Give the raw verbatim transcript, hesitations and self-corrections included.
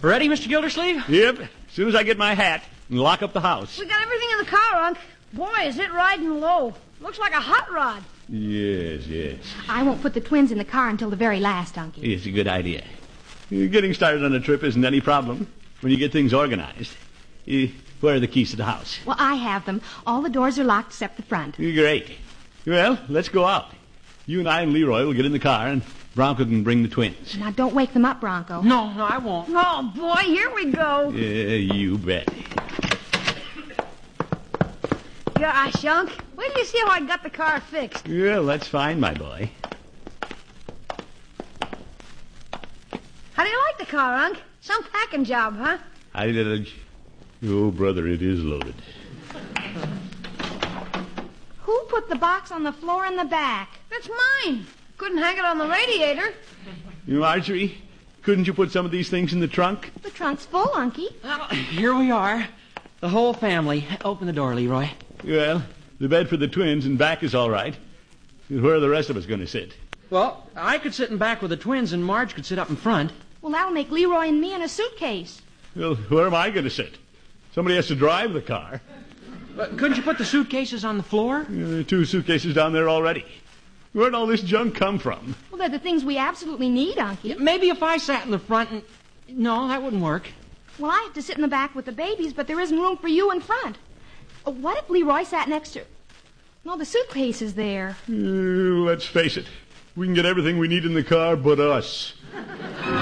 Ready, Mister Gildersleeve? Yep. As soon as I get my hat and lock up the house. We got everything in the car, Unc. Boy, is it riding low. Looks like a hot rod. Yes, yes. I won't put the twins in the car until the very last, Unky. It's a good idea. Getting started on a trip isn't any problem when you get things organized. Eh, Where are the keys to the house? Well, I have them. All the doors are locked except the front. Great. Well, let's go out. You and I and Leroy will get in the car, and Bronco can bring the twins. Now, don't wake them up, Bronco. No, no, I won't. Oh, boy, here we go. Yeah, you bet. Gosh, Unc. Wait till you see how I got the car fixed. Well, that's fine, my boy. How do you like the car, Unc? Some packing job, huh? I did a... Oh, brother, it is loaded. Who put the box on the floor in the back? That's mine. Couldn't hang it on the radiator. Marjorie, couldn't you put some of these things in the trunk? The trunk's full, Unky. Well, here we are. The whole family. Open the door, Leroy. Well, the bed for the twins and back is all right. Where are the rest of us going to sit? Well, I could sit in back with the twins, and Marge could sit up in front. Well, that'll make Leroy and me in a suitcase. Well, where am I going to sit? Somebody has to drive the car. But couldn't you put the suitcases on the floor? Uh, there are two suitcases down there already. Where'd all this junk come from? Well, they're the things we absolutely need, Unky. Maybe if I sat in the front and... No, that wouldn't work. Well, I have to sit in the back with the babies, but there isn't room for you in front. Uh, What if Leroy sat next to... No, the suitcase is there. Uh, let's face it. We can get everything we need in the car but us.